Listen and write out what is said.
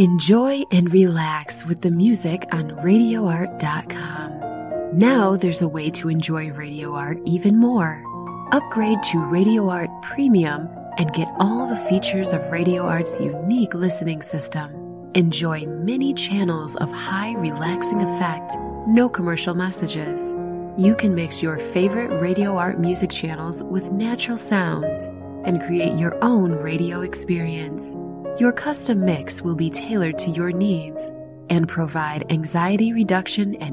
Enjoy and relax with the music on RadioArt.com. Now there's a way to enjoy Radio Art even more. Upgrade to Radio Art Premium and get all the features of Radio Art's unique listening system. Enjoy many channels of high relaxing effect, no commercial messages. You can mix your favorite Radio Art music channels with natural sounds and create your own radio experience. Your custom mix will be tailored to your needs and provide anxiety reduction and